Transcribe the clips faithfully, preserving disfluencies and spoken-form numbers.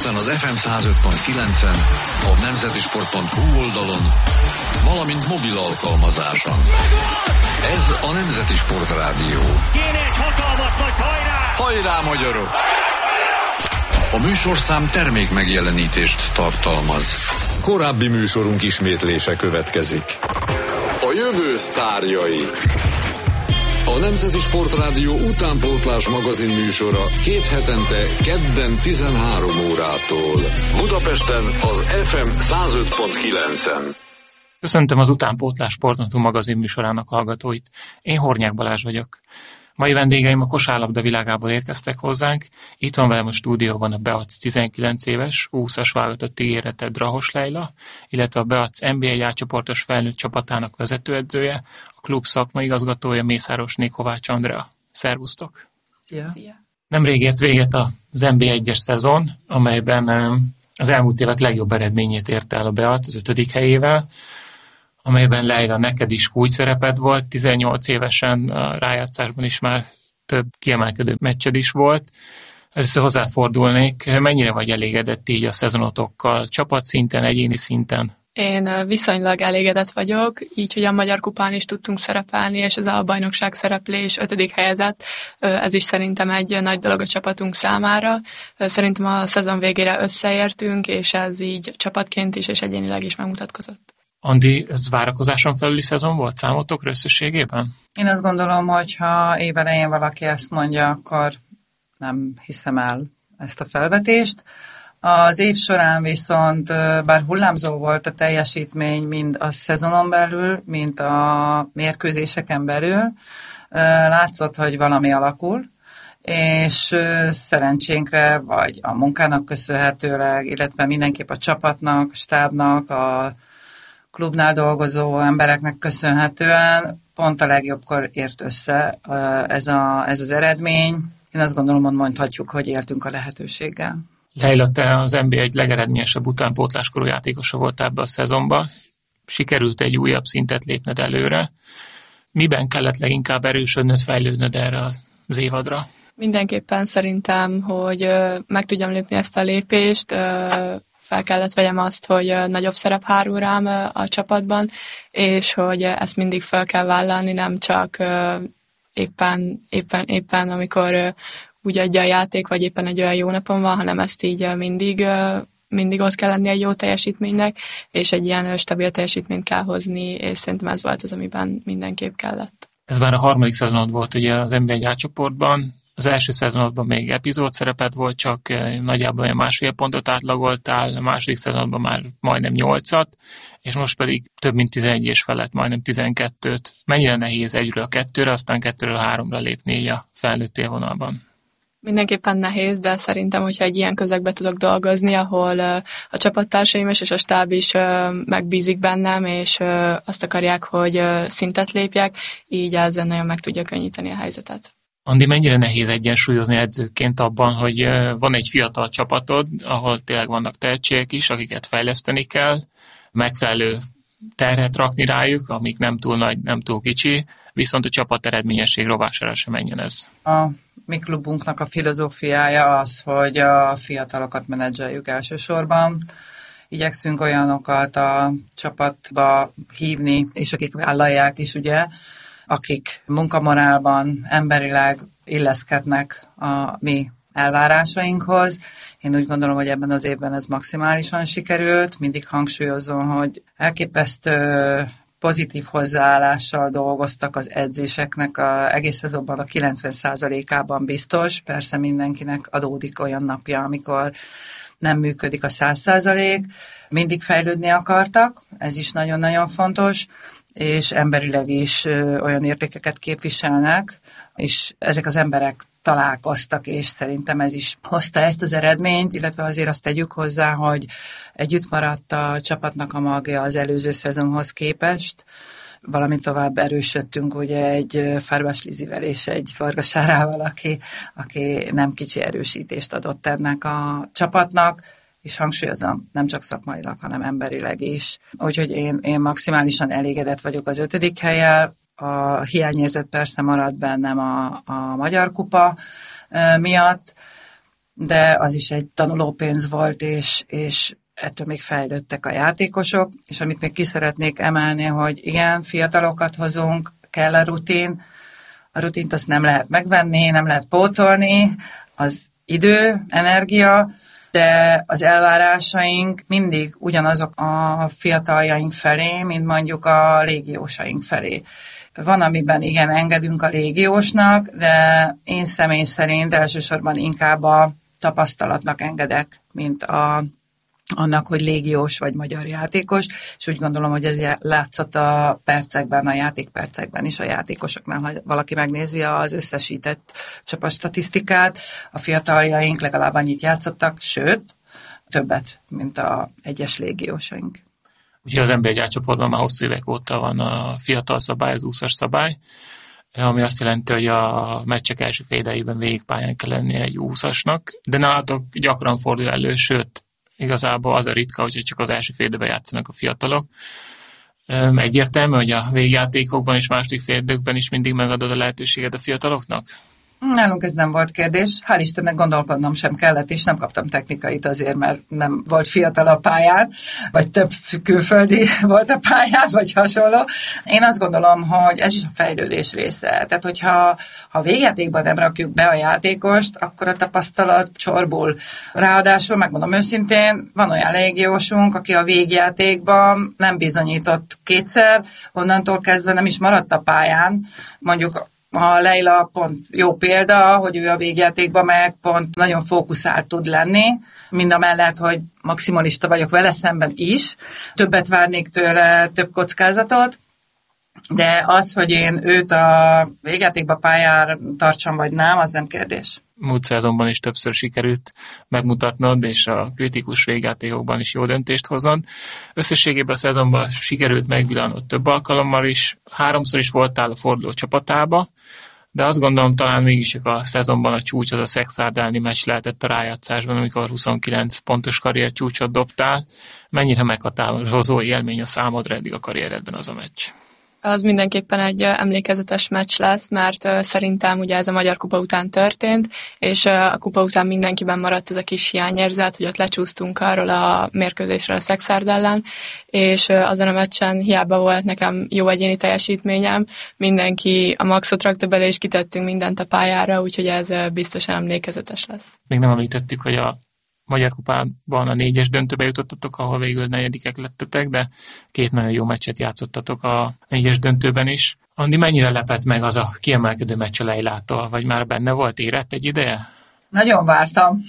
interneten az ef em száz öt pont kilencen, a nemzeti sport pont hu oldalon, valamint mobil alkalmazáson. Ez a Nemzeti Sport Rádió. Kéne egy hatalmas nagy hajrá! Hajrá, magyarok! A műsorszám termék megjelenítést tartalmaz. Korábbi műsorunk ismétlése következik. A jövő sztárjai. A Nemzeti Sport Rádió utánpótlás magazin műsora két hetente kedden tizenhárom órától. Budapesten az ef em száz öt pont kilencen. Köszöntöm az Utánpótlás Sportnatú magazin műsorának hallgatóit. Én Hornyák Balázs vagyok. Mai vendégeim a kosárlabda világából érkeztek hozzánk. Itt van velem a stúdióban a Beac tizenkilenc éves, húszas válogatott ígérete Drahos Leila, illetve a Beac en bé egy átcsoportos felnőtt csapatának vezetőedzője, a klub szakmai igazgatója Mészárosné Kovács Andrea. Szervusztok! Ja. Nemrég ért véget az en bé egyes szezon, amelyben az elmúlt évek legjobb eredményét ért el a Beac az ötödik helyével, amelyben Leila neked is kulcsszereped volt, tizennyolc évesen a rájátszásban is már több kiemelkedő meccsed is volt. Először hozzád fordulnék, mennyire vagy elégedett így a szezonotokkal, csapatszinten, egyéni szinten? Én viszonylag elégedett vagyok, így, hogy a Magyar Kupán is tudtunk szerepelni, és ez a bajnokság szereplés ötödik helyezett. Ez is szerintem egy nagy dolog a csapatunk számára. Szerintem a szezon végére összeértünk, és ez így csapatként is, és egyénileg is megmutatkozott. Andi, ez várakozáson felüli szezon volt számotokra összességében? Én azt gondolom, hogy ha évelején valaki ezt mondja, akkor nem hiszem el ezt a felvetést. Az év során viszont, bár hullámzó volt a teljesítmény, mind a szezonon belül, mind a mérkőzéseken belül, látszott, hogy valami alakul, és szerencsénkre, vagy a munkának köszönhetőleg, illetve mindenképp a csapatnak, a stábnak, a klubnál dolgozó embereknek köszönhetően pont a legjobbkor ért össze ez, a, ez az eredmény. Én azt gondolom, hogy mondhatjuk, hogy éltünk a lehetőséggel. Leila, te az en bé egy legeredményesebb utánpótláskorú játékosa volt ebbe a szezonba. Sikerült egy újabb szintet lépned előre. Miben kellett leginkább erősödnöd, fejlődnöd erre az évadra? Mindenképpen szerintem, hogy meg tudjam lépni ezt a lépést, fel kellett vegyem azt, hogy nagyobb szerep hárul rám a csapatban, és hogy ezt mindig fel kell vállalni, nem csak éppen, éppen, éppen amikor úgy adja a játék, vagy éppen egy olyan jó napon van, hanem ezt így mindig, mindig ott kell lenni egy jó teljesítménynek, és egy ilyen stabil teljesítményt kell hozni, és szerintem ez volt az, amiben mindenképp kellett. Ez már a harmadik szezonod volt ugye az en bé egy átcsoportban. Az első szezonodban még epizód szereped volt, csak nagyjából olyan másfél pontot átlagoltál, a második szezonodban már majdnem nyolcat, és most pedig több mint tizenegy és felett, majdnem tizenkettőt. Mennyire nehéz egyről a kettőre, aztán kettőről a háromra lépni így a felnőtt élvonalban? Mindenképpen nehéz, de szerintem, hogyha egy ilyen közegbe tudok dolgozni, ahol a csapattársaim is és a stáb is megbízik bennem, és azt akarják, hogy szintet lépjek, így ezzel nagyon meg tudja könnyíteni a helyzetet. Andi, mennyire nehéz egyensúlyozni edzőként abban, hogy van egy fiatal csapatod, ahol tényleg vannak tehetségek is, akiket fejleszteni kell, megfelelő terhet rakni rájuk, amik nem túl nagy, nem túl kicsi, viszont a csapat eredményesség rovására sem menjen ez. A mi klubunknak a filozófiája az, hogy a fiatalokat menedzseljük elsősorban. Igyekszünk olyanokat a csapatba hívni, és akik vállalják is, ugye, akik munkamorálban, emberileg illeszkednek a mi elvárásainkhoz. Én úgy gondolom, hogy ebben az évben ez maximálisan sikerült. Mindig hangsúlyozom, hogy elképesztő pozitív hozzáállással dolgoztak az edzéseknek, a, egész szezonban a kilencven százalékában biztos. Persze mindenkinek adódik olyan napja, amikor nem működik a száz százalék. Mindig fejlődni akartak, ez is nagyon-nagyon fontos, és emberileg is olyan értékeket képviselnek, és ezek az emberek találkoztak, és szerintem ez is hozta ezt az eredményt, illetve azért azt tegyük hozzá, hogy együtt maradt a csapatnak a magja az előző szezonhoz képest, valamint tovább erősödtünk ugye egy Fárbás Lizivel és egy Vargas Sárával, aki, aki nem kicsi erősítést adott ennek a csapatnak, és hangsúlyozom, nem csak szakmailag, hanem emberileg is. Úgyhogy én, én maximálisan elégedett vagyok az ötödik hellyel. A hiányérzet persze maradt bennem a, a Magyar Kupa miatt, de az is egy tanulópénz volt, és, és ettől még fejlődtek a játékosok, és amit még ki szeretnék emelni, hogy igen, fiatalokat hozunk, kell a rutin, a rutint azt nem lehet megvenni, nem lehet pótolni, az idő, energia, de az elvárásaink mindig ugyanazok a fiataljaink felé, mint mondjuk a légiósaink felé. Van, amiben igen, engedünk a légiósnak, de én személy szerint elsősorban inkább a tapasztalatnak engedek, mint a, annak, hogy légiós vagy magyar játékos, és úgy gondolom, hogy ez látszott a percekben, a játékpercekben is a játékosoknál, ha valaki megnézi az összesített csapatstatisztikát, a fiataljaink legalább annyit játszottak, sőt, többet, mint a egyes légiósaink. Ugye az en bé egy csoportban már hosszú évek óta van a fiatal szabály, az úszas szabály, ami azt jelenti, hogy a meccsek első fél idejében végig pályán kell lennie egy úszasnak, de nálatok gyakran fordul elő, sőt, igazából az a ritka, hogy csak az első fél időben játszanak a fiatalok. Egyértelmű, hogy a végjátékokban és második fél időkben is mindig megadod a lehetőséget a fiataloknak? Nálunk ez nem volt kérdés. Hál' Istennek gondolkodnom sem kellett, és nem kaptam technikait azért, mert nem volt fiatal a pályán, vagy több külföldi volt a pályán, vagy hasonló. Én azt gondolom, hogy ez is a fejlődés része. Tehát, hogyha ha végjátékban nem rakjuk be a játékost, akkor a tapasztalat csorbul. Ráadásul, megmondom őszintén, van olyan légiósunk, aki a végjátékban nem bizonyított kétszer, onnantól kezdve nem is maradt a pályán. Mondjuk a Leila pont jó példa, hogy ő a végjátékban meg pont nagyon fókuszált tud lenni, mind a mellett, hogy maximalista vagyok vele szemben is. Többet várnék tőle, több kockázatot, de az, hogy én őt a végjátékban pályára tartsam vagy nem, az nem kérdés. Múlt szezonban is többször sikerült megmutatnod, és a kritikus végjátékokban is jó döntést hozod. Összességében a szezonban sikerült megvillanod több alkalommal is, háromszor is voltál a forduló csapatába, de azt gondolom, talán mégis a szezonban a csúcs az a Szekszárd elleni meccs lehetett a rájátszásban, amikor huszonkilenc pontos karrier csúcsot dobtál. Mennyire meghatározó élmény a számodra eddig a karrieredben az a meccs? Az mindenképpen egy emlékezetes meccs lesz, mert szerintem ugye ez a Magyar Kupa után történt, és a kupa után mindenkiben maradt ez a kis hiányérzet, hogy ott lecsúsztunk arról a mérkőzésről a Szekszárd ellen, és azon a meccsen hiába volt nekem jó egyéni teljesítményem, mindenki a maxot rakta bele, és kitettünk mindent a pályára, úgyhogy ez biztosan emlékezetes lesz. Még nem említettük, hogy a Magyar Kupában a négyes döntőbe jutottatok, ahol végül negyedikek lettetek, de két nagyon jó meccset játszottatok a négyes döntőben is. Andi, mennyire lepett meg az a kiemelkedő meccs a Leilától, vagy már benne volt, érett egy ideje? Nagyon vártam.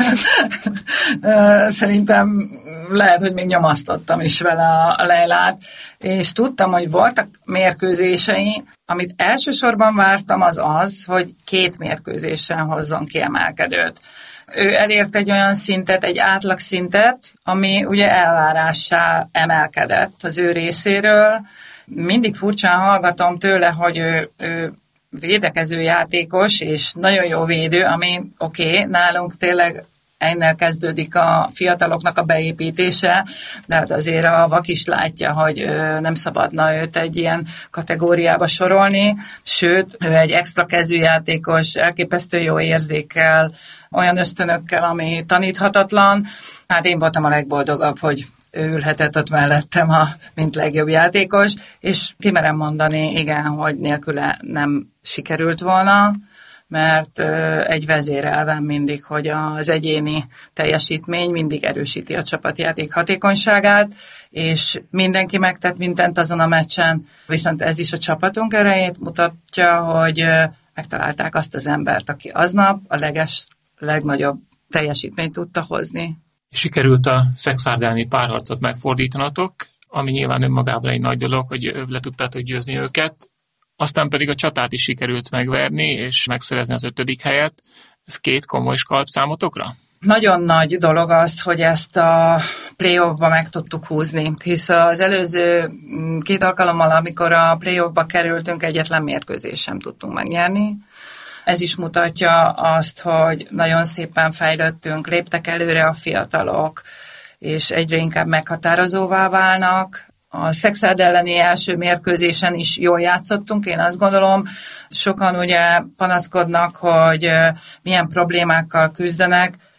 Szerintem lehet, hogy még nyomasztottam is vele a Leilát, és tudtam, hogy voltak mérkőzései, amit elsősorban vártam, az az, hogy két mérkőzésen hozzon kiemelkedőt. Ő elért egy olyan szintet, egy átlagszintet, ami ugye elvárássá emelkedett az ő részéről. Mindig furcsán hallgatom tőle, hogy ő, ő védekező játékos, és nagyon jó védő, ami oké, okay, nálunk tényleg ennél kezdődik a fiataloknak a beépítése, de hát azért a vak is látja, hogy nem szabadna őt egy ilyen kategóriába sorolni, sőt, ő egy extra kezűjátékos, elképesztő jó érzékkel, olyan ösztönökkel, ami taníthatatlan. Hát én voltam a legboldogabb, hogy ő ülhetett ott mellettem, a, mint legjobb játékos, és kimerem mondani, igen, hogy nélküle nem sikerült volna, mert egy vezérelvem mindig, hogy az egyéni teljesítmény mindig erősíti a csapatjáték hatékonyságát, és mindenki megtett mindent azon a meccsen, viszont ez is a csapatunk erejét mutatja, hogy megtalálták azt az embert, aki aznap a leges, legnagyobb teljesítményt tudta hozni. Sikerült a Szekszárd elleni párharcot megfordítanatok, ami nyilván önmagában egy nagy dolog, hogy le tudtátok győzni őket, aztán pedig a csatát is sikerült megverni, és megszerezni az ötödik helyet. Ez két komoly skalp számotokra? Nagyon nagy dolog az, hogy ezt a playoffba meg tudtuk húzni, hisz az előző két alkalommal, amikor a playoffba kerültünk, egyetlen mérkőzést sem tudtunk megnyerni. Ez is mutatja azt, hogy nagyon szépen fejlődtünk, léptek előre a fiatalok, és egyre inkább meghatározóvá válnak. A Szekszárd elleni első mérkőzésen is jól játszottunk, én azt gondolom. Sokan ugye panaszkodnak, hogy milyen problémákkal küzdenek.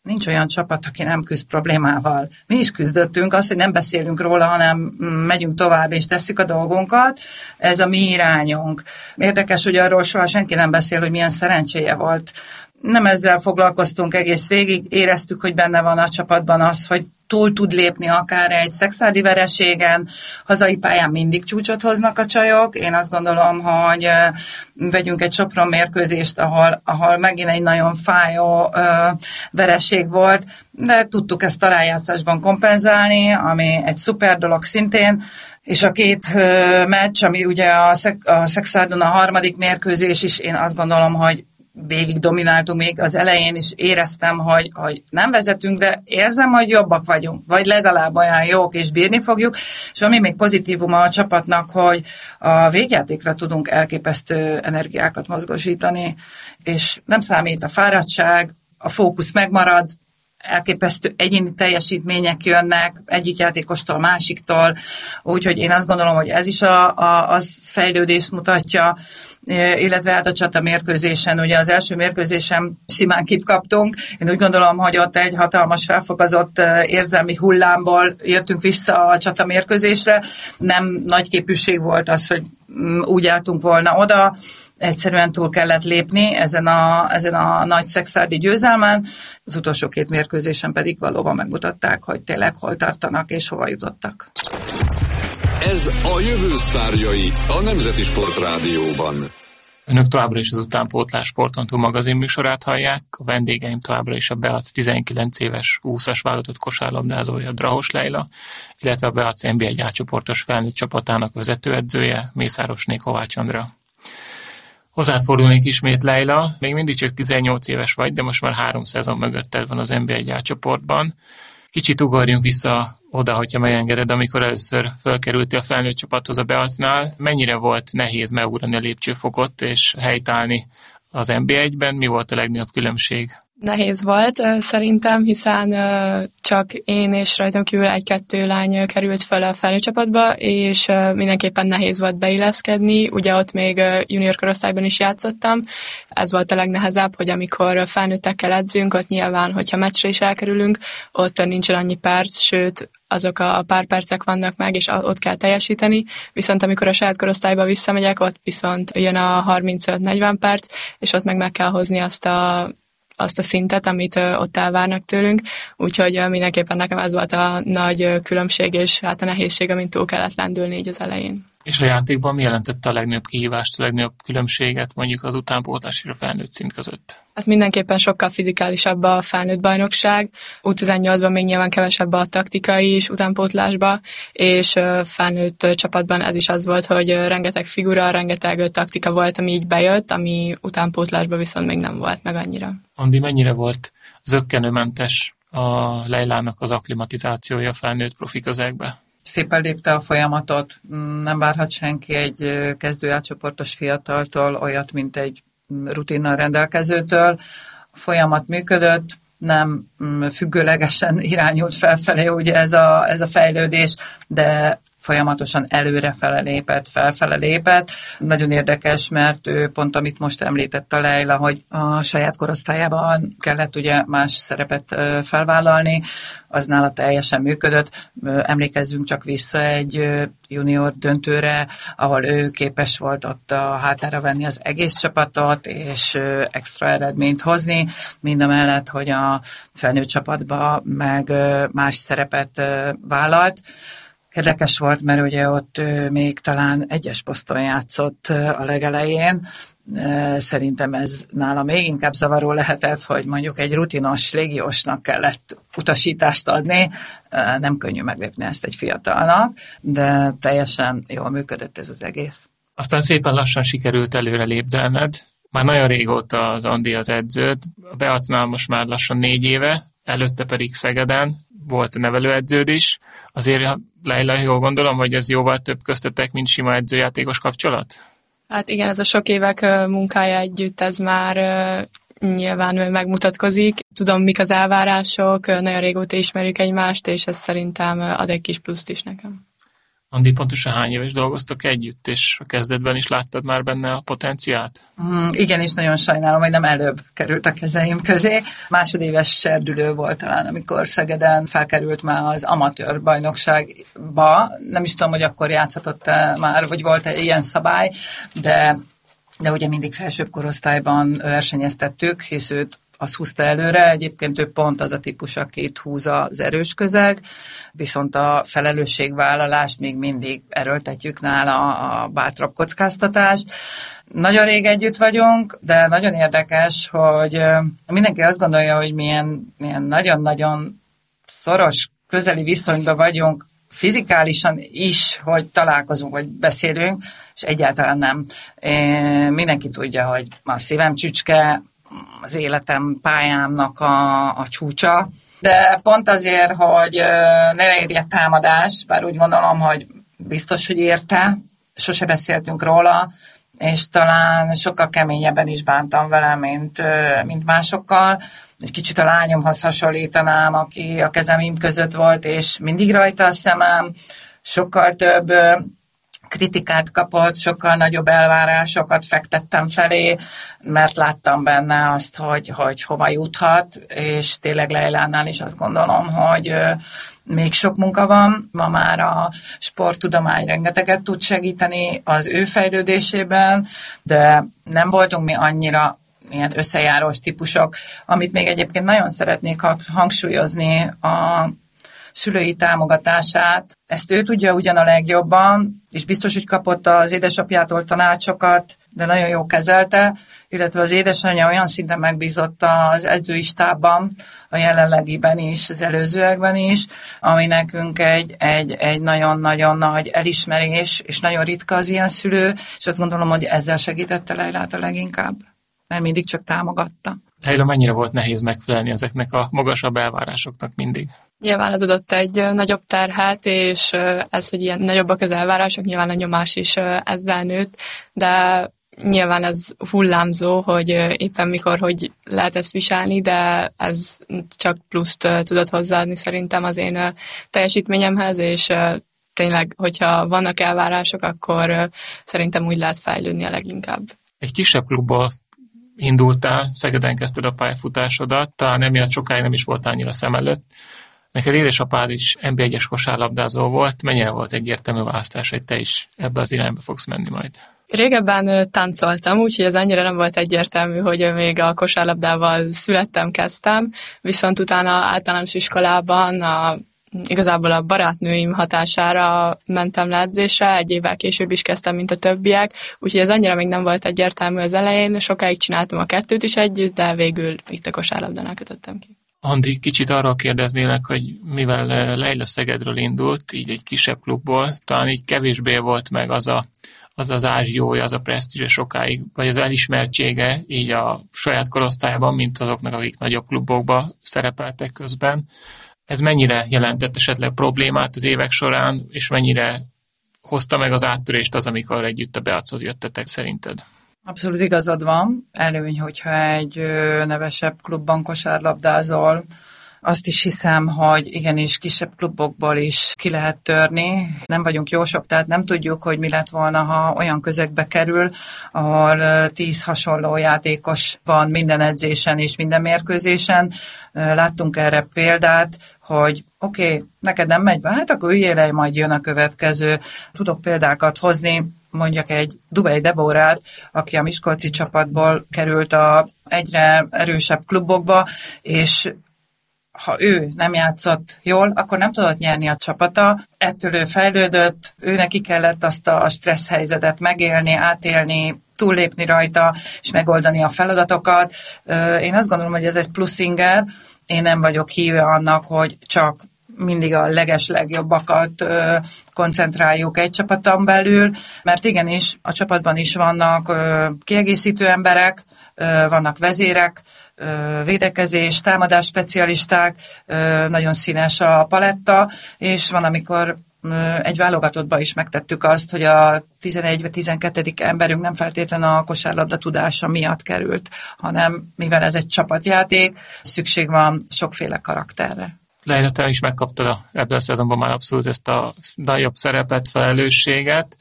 nincs olyan csapat, aki nem küzd problémával. Mi is küzdöttünk, az, hogy nem beszélünk róla, hanem megyünk tovább és tesszük a dolgunkat. Ez a mi irányunk. Érdekes, hogy arról soha senki nem beszél, hogy milyen szerencséje volt. Nem ezzel foglalkoztunk egész végig, éreztük, hogy benne van a csapatban az, hogy túl tud lépni akár egy szexárdi vereségen, hazai pályán mindig csúcsot hoznak a csajok. Én azt gondolom, hogy vegyünk egy Sopron mérkőzést, ahol, ahol megint egy nagyon fájó vereség volt, de tudtuk ezt a rájátszásban kompenzálni, ami egy szuper dolog szintén. És a két meccs, ami ugye a, Szek- a Szexárdon a harmadik mérkőzés is, én azt gondolom, hogy végig domináltunk, még az elején is éreztem, hogy, hogy nem vezetünk, de érzem, hogy jobbak vagyunk, vagy legalább olyan jók, és bírni fogjuk. És ami még pozitívuma a csapatnak, hogy a végjátékra tudunk elképesztő energiákat mozgósítani, és nem számít a fáradtság, a fókusz megmarad, elképesztő egyéni teljesítmények jönnek egyik játékostól, másiktól, úgyhogy én azt gondolom, hogy ez is a, a, az fejlődést mutatja, illetve hát a csata mérkőzésen, ugye az első mérkőzésen simán kipkaptunk. Én úgy gondolom, hogy ott egy hatalmas felfogazott érzelmi hullámból jöttünk vissza a csata mérkőzésre. Nem nagy képűség volt az, hogy úgy álltunk volna oda, egyszerűen túl kellett lépni ezen a, ezen a nagy szexárdi győzelmen. Az utolsó két mérkőzésen pedig valóban megmutatták, hogy tényleg hol tartanak és hova jutottak. Ez a Jövő sztárjai a Nemzeti Sportrádióban. Önök továbbra is az Utánpótlás Sportontól magazin műsorát hallják. A vendégeim továbbra is a Beac tizenkilenc éves húszas válogatott kosárlabdázója Drahos Leila, illetve a Beac en bé egy A-csoportos felnőtt csapatának vezetőedzője Mészárosné Kovács Andra. Hozzád fordulnék ismét, Leila. Még mindig csak tizennyolc éves vagy, de most már három szezon mögötted van az en bé egy A-csoportban. Kicsit ugorjunk vissza oda, hogyha megengeded, amikor először fölkerültél a felnőtt csapathoz a Beacnál. Mennyire volt nehéz megugrani a lépcsőfokot és helytállni az en bé egyben? Mi volt a legnagyobb különbség? Nehéz volt szerintem, hiszen csak én és rajtam kívül egy-kettő lány került fel a felnőtt csapatba, és mindenképpen nehéz volt beilleszkedni. Ugye ott még junior korosztályban is játszottam. Ez volt a legnehezebb, hogy amikor felnőttekkel edzünk, ott nyilván, hogyha meccsre is elkerülünk, ott nincsen annyi perc, sőt, azok a pár percek vannak meg, és ott kell teljesíteni. Viszont amikor a saját korosztályba visszamegyek, ott viszont jön a harmincöt-negyven perc, és ott meg meg kell hozni azt a azt a szintet, amit ott elvárnak tőlünk, úgyhogy mindenképpen nekem ez volt a nagy különbség, és hát a nehézség, amint túl kellett lendülni így az elején. És a játékban mi jelentette a legnagyobb kihívást, a legnagyobb különbséget mondjuk az utánpótlás és a felnőtt szint között? Hát mindenképpen sokkal fizikálisabb a felnőtt bajnokság. U tizennyolcban még nyilván kevesebb a taktikai is utánpótlásba, és felnőtt csapatban ez is az volt, hogy rengeteg figura, rengeteg taktika volt, ami így bejött, ami utánpótlásban viszont még nem volt meg annyira. Andi, mennyire volt zökkenőmentes a Leilának az akklimatizációja a felnőtt profi közegbe? Szépen lépte a folyamatot, nem várhat senki egy kezdő átcsoportos fiataltól olyat, mint egy rutinnal rendelkezőtől. A folyamat működött, nem függőlegesen irányult felfelé ugye ez a, ez a fejlődés, de folyamatosan előrefele lépett, felfele lépett. Nagyon érdekes, mert ő pont, amit most említett a Leila, hogy a saját korosztályában kellett ugye más szerepet felvállalni, az nála teljesen működött. Emlékezzünk csak vissza egy junior döntőre, ahol ő képes volt ott a hátára venni az egész csapatot, és extra eredményt hozni, mindamellett, hogy a felnőtt csapatba meg más szerepet vállalt. Érdekes volt, mert ugye ott még talán egyes poszton játszott a legelején. Szerintem ez nála még inkább zavaró lehetett, hogy mondjuk egy rutinos légiósnak kellett utasítást adni. Nem könnyű meglépni ezt egy fiatalnak, de teljesen jól működött ez az egész. Aztán szépen lassan sikerült előre lépdelned. Már nagyon régóta az Andi az edződ. A Beacnál most már lassan négy éve, előtte pedig Szegeden volt a nevelőedződ is. Azért, Leila, jól gondolom, hogy ez jóval több köztetek, mint sima edzőjátékos kapcsolat? Hát igen, ez a sok évek munkája együtt, ez már nyilván megmutatkozik. Tudom, mik az elvárások, nagyon régóta ismerjük egymást, és ez szerintem ad egy kis pluszt is nekem. Andi, pontosan hány éves dolgoztok együtt, és a kezdetben is láttad már benne a potenciált? Mm, igen, és nagyon sajnálom, hogy nem előbb került a kezeim közé. Másodéves serdülő volt talán, amikor Szegeden felkerült már az amatőr bajnokságba. Nem is tudom, hogy akkor játszhatott-e már, vagy volt-e ilyen szabály, de, de ugye mindig felsőbb korosztályban versenyeztettük, hisz őt az húzta előre, egyébként ő pont az a típus, akit húz az erős közeg, viszont a felelősségvállalást még mindig erőltetjük nála, a bátrabb kockáztatást. Nagyon rég együtt vagyunk, de nagyon érdekes, hogy mindenki azt gondolja, hogy milyen, milyen nagyon-nagyon szoros, közeli viszonyban vagyunk, fizikálisan is, hogy találkozunk, vagy beszélünk, és egyáltalán nem. Mindenki tudja, hogy a szívem csücske, az életem pályámnak a, a csúcsa, de pont azért, hogy ne érje támadás, bár úgy gondolom, hogy biztos, hogy érte, sose beszéltünk róla, és talán sokkal keményebben is bántam vele, mint, mint másokkal. Egy kicsit a lányomhoz hasonlítanám, aki a kezemim között volt, és mindig rajta a szemem, sokkal több kritikát kapott, sokkal nagyobb elvárásokat fektettem felé, mert láttam benne azt, hogy, hogy hova juthat, és tényleg Leilánál is azt gondolom, hogy még sok munka van. Ma már a sporttudomány rengeteget tud segíteni az ő fejlődésében, de nem voltunk mi annyira ilyen összejárós típusok, amit még egyébként nagyon szeretnék hangsúlyozni, a szülői támogatását. Ezt ő tudja ugyan a legjobban, és biztos, hogy kapott az édesapjától tanácsokat, de nagyon jó kezelte, illetve az édesanyja olyan szinten megbízott az edzői stábban, a jelenlegiben is, az előzőekben is, ami nekünk egy, egy, egy nagyon-nagyon nagy elismerés, és nagyon ritka az ilyen szülő, és azt gondolom, hogy ezzel segítette Leilát a leginkább, mert mindig csak támogatta. Leila, mennyire volt nehéz megfelelni ezeknek a magasabb elvárásoknak mindig? Nyilván az adott egy nagyobb terhet, és ez, hogy ilyen nagyobbak az elvárások, nyilván a nyomás is ezzel nőtt, de nyilván ez hullámzó, hogy éppen mikor, hogy lehet ezt viselni, de ez csak pluszt tudott hozzáadni szerintem az én teljesítményemhez, és tényleg, hogyha vannak elvárások, akkor szerintem úgy lehet fejlődni a leginkább. Egy kisebb klubból indultál, Szegeden kezdted a pályafutásodat, talán emiatt sokáig nem is volt annyira szem előtt. Neked édesapád is en bé egyes kosárlabdázó volt, mennyire volt egyértelmű választás, hogy te is ebbe az irányba fogsz menni majd? Régebben táncoltam, úgyhogy ez annyira nem volt egyértelmű, hogy még a kosárlabdával születtem, kezdtem, viszont utána általános iskolában a, igazából a barátnőim hatására mentem le edzésre, egy évvel később is kezdtem, mint a többiek, úgyhogy ez annyira még nem volt egyértelmű az elején, sokáig csináltam a kettőt is együtt, de végül itt a kosárlabdánál kötöttem ki. Andi, kicsit arról kérdeznélek, hogy mivel Leila Szegedről indult, így egy kisebb klubból, talán így kevésbé volt meg az a, az, az ázsiója, az a presztízse sokáig, vagy az elismertsége így a saját korosztályban, mint azoknak, akik nagyobb klubokban szerepeltek közben. Ez mennyire jelentett esetleg problémát az évek során, és mennyire hozta meg az áttörést az, amikor együtt a Beachoz jöttetek szerinted? Abszolút igazad van. Előny, hogyha egy nevesebb klubban kosárlabdázol. Azt is hiszem, hogy igenis kisebb klubokból is ki lehet törni. Nem vagyunk jósok, tehát nem tudjuk, hogy mi lett volna, ha olyan közegbe kerül, ahol tíz hasonló játékos van minden edzésen és minden mérkőzésen. Láttunk erre példát, hogy oké, okay, neked nem megy be, hát akkor üljél le, majd jön a következő. Tudok példákat hozni, mondjak egy Dubej Deborát, aki a miskolci csapatból került a egyre erősebb klubokba, és ha ő nem játszott jól, akkor nem tudott nyerni a csapata. Ettől ő fejlődött, ő neki kellett azt a stressz helyzetet megélni, átélni, túllépni rajta, és megoldani a feladatokat. Én azt gondolom, hogy ez egy pluszinger. Én nem vagyok híve annak, hogy csak mindig a leges-legjobbakat ö, koncentráljuk egy csapaton belül, mert igenis a csapatban is vannak ö, kiegészítő emberek, ö, vannak vezérek, ö, védekezés, támadás specialisták, ö, nagyon színes a paletta, és van, amikor ö, egy válogatottban is megtettük azt, hogy a tizenegy vagy tizenkettedik emberünk nem feltétlenül a kosárlabda tudása miatt került, hanem mivel ez egy csapatjáték, szükség van sokféle karakterre. Leila, te is megkaptad a, ebben a szezonban már abszolút ezt a nagyobb szerepet, felelősséget,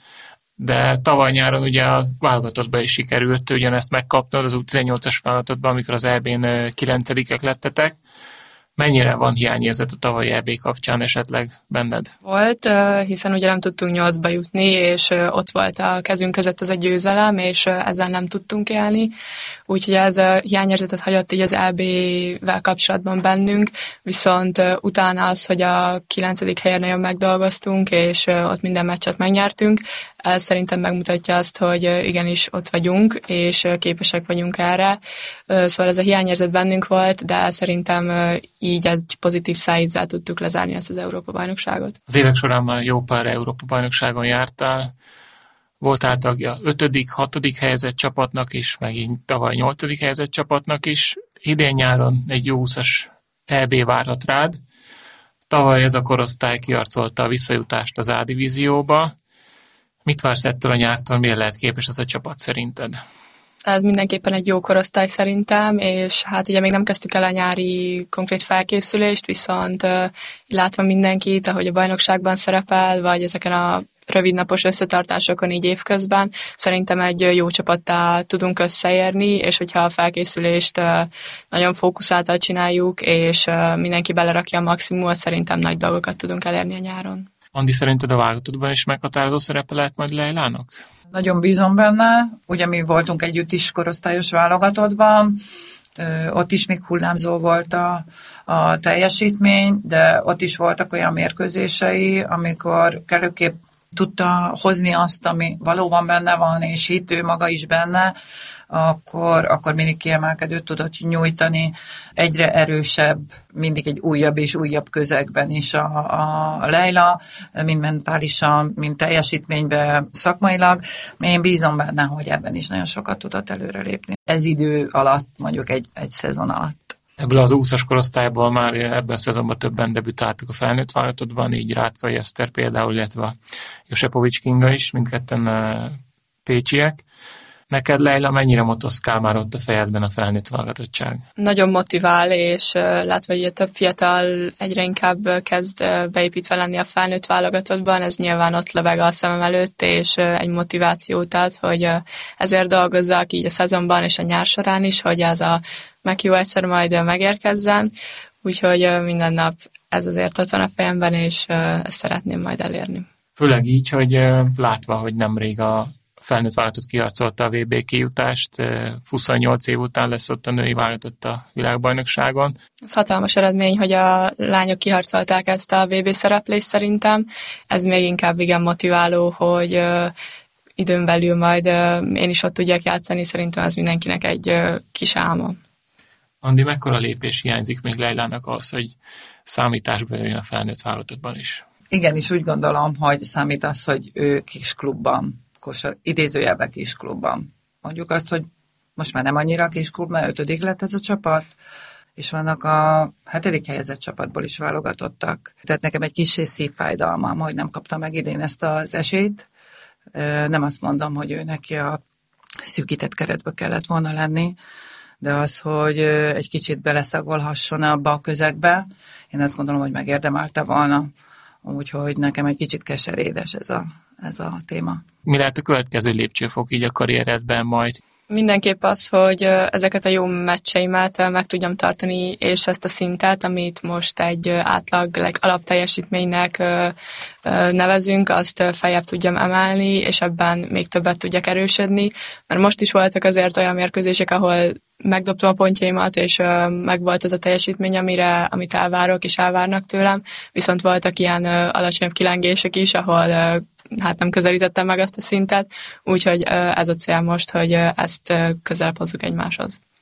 de tavaly nyáron ugye a válogatottban is sikerült ugyanezt megkapnod, az U tizennyolcas válogatottban, amikor az é bén kilencedikek lettetek. Mennyire van hiányérzet a tavalyi é bé kapcsán esetleg benned? Volt, hiszen ugye nem tudtunk nyolcba jutni, és ott volt a kezünk között az a győzelem, és ezzel nem tudtunk élni. Úgyhogy ez a hiányérzetet hagyott így az é bével kapcsolatban bennünk, viszont utána az, hogy a kilencedik helyen nagyon megdolgoztunk, és ott minden meccset megnyertünk, ez szerintem megmutatja azt, hogy igenis ott vagyunk, és képesek vagyunk erre. Szóval ez a hiányérzet bennünk volt, de szerintem így egy pozitív szájízzel tudtuk lezárni ezt az Európa-bajnokságot. Az évek során már jó pár Európa-bajnokságon jártál. Voltál tagja ötödik, hatodik helyezett csapatnak is, meg így tavaly nyolcadik helyezett csapatnak is. Idén nyáron egy jó húszas é bé várhat rád. Tavaly ez a korosztály kiarcolta a visszajutást az A-divízióba. Mit vársz ettől a nyártól, mire lehet képes ez a csapat szerinted? Ez mindenképpen egy jó korosztály szerintem, és hát ugye még nem kezdtük el a nyári konkrét felkészülést, viszont uh, látva mindenkit, ahogy a bajnokságban szerepel, vagy ezeken a rövidnapos összetartásokon így évközben, szerintem egy jó csapattá tudunk összeérni, és hogyha a felkészülést uh, nagyon fókuszáltan csináljuk, és uh, mindenki belerakja a maximumot, szerintem nagy dolgokat tudunk elérni a nyáron. Andi, szerinted a válogatottban is meghatározó szerepe lehet majd Leilának? Nagyon bízom benne. Ugye mi voltunk együtt is korosztályos válogatottban, ott is még hullámzó volt a, a teljesítmény, de ott is voltak olyan mérkőzései, amikor kellőképp tudta hozni azt, ami valóban benne van, és hitt ő maga is benne, akkor, akkor mindig kiemelkedőt tudott nyújtani, egyre erősebb, mindig egy újabb és újabb közegben is a, a Leila, mind mentálisan, mind teljesítményben, szakmailag. Én bízom benne, hogy ebben is nagyon sokat tudott előrelépni. Ez idő alatt, mondjuk egy, egy szezon alatt. Ebből az húszas korosztályból már ebben a szezonban többen debütáltuk a felnőtt válogatottban, így Rátkai Eszter például, illetve Josepovics Kinga is, mindketten pécsiek. Neked, Leila, mennyire motoszkál már ott a fejedben a felnőtt válogatottság? Nagyon motivál, és látva, hogy a több fiatal egyre inkább kezd beépítve lenni a felnőtt válogatottban, ez nyilván ott lebeg a szemem előtt, és egy motivációt ad, hogy ezért dolgozzak így a szezonban és a nyár során is, hogy ez a meg jó egyszer majd megérkezzen, úgyhogy minden nap ez azért ott van a fejemben, és ezt szeretném majd elérni. Főleg így, hogy látva, hogy nemrég a felnőtt válogatott kiharcolta a vé bé kijutást, huszonnyolc év után lesz ott a női válogatott a világbajnokságon. Ez hatalmas eredmény, hogy a lányok kiharcolták ezt a vé bé szereplést szerintem. Ez még inkább igen motiváló, hogy uh, időn belül majd uh, én is ott tudjak játszani, szerintem ez mindenkinek egy uh, kis álma. Andi, mekkora lépés hiányzik még Leilának az, hogy számításba jöjjön a felnőtt válogatottban is? Igen, és úgy gondolom, hogy számít az, hogy ő kis klubban, kosar, idézőjelben kis klubban. Mondjuk azt, hogy most már nem annyira kis klub, mert ötödik lett ez a csapat, és vannak a hetedik helyezett csapatból is válogatottak. Tehát nekem egy kissé szívfájdalmam, hogy nem kapta meg idén ezt az esélyt. Nem azt mondom, hogy ő neki a szűkített keretbe kellett volna lenni, de az, hogy egy kicsit beleszagolhasson abba a közegbe, én azt gondolom, hogy megérdemelte volna. Úgyhogy nekem egy kicsit keserédes ez a, ez a téma. Mi lehet a következő lépcsőfok így a karrieredben majd? Mindenképp az, hogy ezeket a jó meccseimet meg tudjam tartani, és ezt a szintet, amit most egy átlag alapteljesítménynek nevezünk, azt feljebb tudjam emelni, és ebben még többet tudjak erősödni, mert most is voltak azért olyan mérkőzések, ahol megdobtam a pontjaimat, és megvolt ez a teljesítmény, amire, amit elvárok, és elvárnak tőlem, viszont voltak ilyen alacsonyabb kilengések is, ahol hát nem közelítettem meg azt a szintet, úgyhogy ez a cél most, hogy ezt közelebb hozzuk egymáshoz.